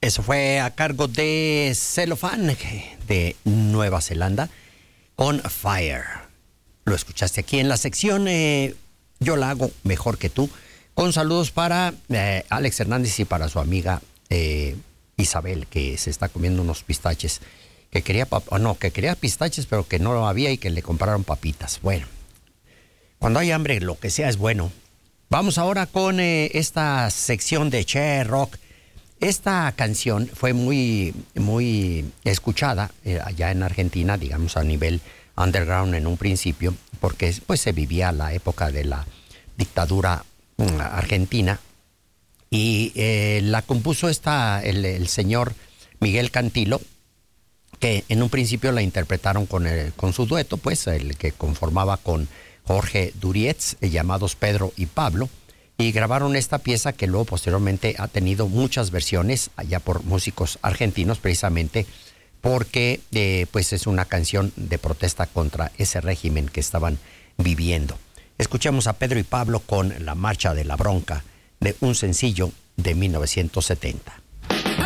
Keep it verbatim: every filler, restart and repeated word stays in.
Eso fue a cargo de Cellophane de Nueva Zelanda con Fire. Lo escuchaste aquí en la sección eh, Yo la hago mejor que tú, con saludos para eh, Alex Hernández y para su amiga eh, Isabel, que se está comiendo unos pistaches, que quería, pap- no, que quería pistaches, pero que no lo había y que le compraron papitas. Bueno, cuando hay hambre, lo que sea es bueno. Vamos ahora con eh, esta sección de Che Rock. Esta canción fue muy, muy escuchada eh, allá en Argentina, digamos a nivel underground en un principio, porque pues se vivía la época de la dictadura mm, argentina, y eh, la compuso esta, el, el señor Miguel Cantilo, que en un principio la interpretaron con, el, con su dueto, pues el que conformaba con Jorge Durietz, eh, llamados Pedro y Pablo, y grabaron esta pieza que luego posteriormente ha tenido muchas versiones allá por músicos argentinos, precisamente porque eh, pues es una canción de protesta contra ese régimen que estaban viviendo. Escuchemos a Pedro y Pablo con La Marcha de la Bronca, de un sencillo de mil novecientos setenta.